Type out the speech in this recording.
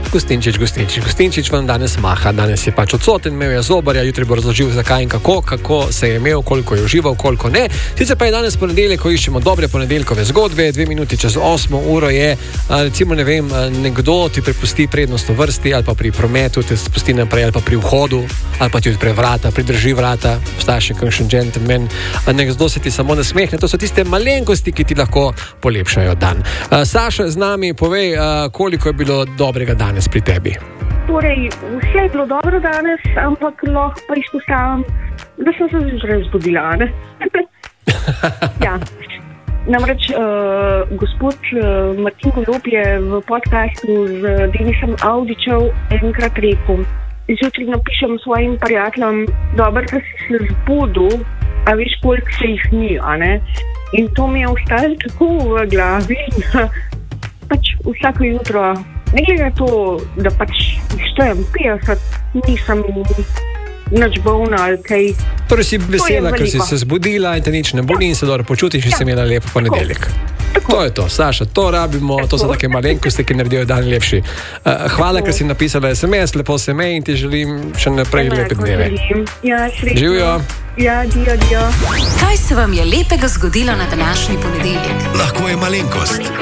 Gustinčič vam danes maha, danes je pač odsoten, imel je zobarja, jutri bo razložil zakaj in kako se je imel, koliko je užival, koliko ne. Sicer pa je danes ponedeljek, ko iščemo dobre ponedeljkove zgodbe, 2 minuti čez 8 uro je, recimo ne vem, nekdo ti prepusti prednost v vrsti ali pa pri prometu, te spusti naprej ali pa pri vhodu, ali pa ti odpre vrata, pridrži vrata, postajaš kakšen gentleman, nekdo se ti samo nasmehne, to so tiste malenkosti, ki ti lahko polepšajo dan. Saša z nami, povej, koliko je bilo dobrega danes pri tebi? Torej, vse je bilo dobro danes, ampak lahko pa izpostavim, da sem se zjutraj zbudila, ne? Ja. Namreč gospod Martin Golob je v podcastu z Denisom Avdićem enkrat rekel: zjutraj napišem svojim prijateljem, dobro, da si se zbudil, a veš, koliko se jih ni, a ne? In to mi je ostalo tako v glavi, da pač vsako jutro, ne glede na to, da pač štejem 50, nisem nič bolna ali kaj. Torej si vesela, ker si se zbudila in te nič ne boli in se dobro počutiš in si imela lep ponedeljek. To je to, Saša, to rabimo, to so take malenkosti, ki naredijo dan lepši. Hvala, ker si napisala SMS, lepo se me in ti želim še naprej lepe dneve. Ja, srečno. Živijo. Ja, dio. Kaj se vam je lepega zgodilo na današnji ponedeljek? Lahko je malenkost.